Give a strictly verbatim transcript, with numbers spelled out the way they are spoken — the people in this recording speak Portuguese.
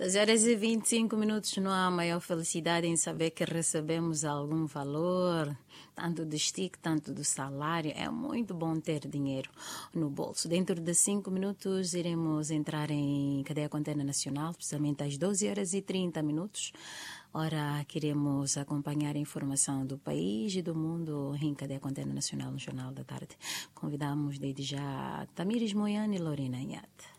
doze horas e vinte e cinco minutos, não há maior felicidade em saber que recebemos algum valor, tanto do stick, tanto do salário. É muito bom ter dinheiro no bolso. Dentro de cinco minutos iremos entrar em cadeia contêiner nacional, precisamente às doze horas e trinta minutos. Ora, queremos acompanhar a informação do país e do mundo em cadeia contêiner nacional no Jornal da Tarde. Convidamos desde já Tamires Moiane e Lorena Inhate.